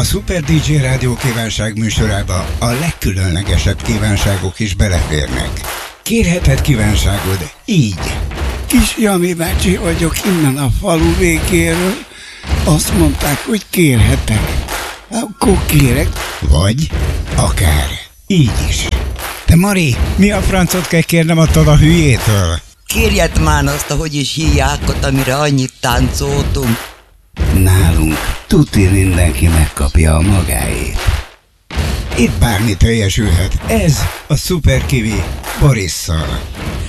A Super DJ Rádió kívánság műsorába a legkülönlegesebb kívánságok is beleférnek. Kérheted kívánságod így. Kis Jani bácsi vagyok innen a falu végéről. Azt mondták, hogy kérhetek. Akkor kérek. Vagy akár így is. Te Mari, mi a francot kell kérnem attól a hülyétől? Kérjed már azt, ahogy is hívják ott, amire annyit táncoltunk. Nálunk tuti mindenki megkapja a magáét. Itt bármi teljesülhet. Ez a Super Kiwi Borisszal.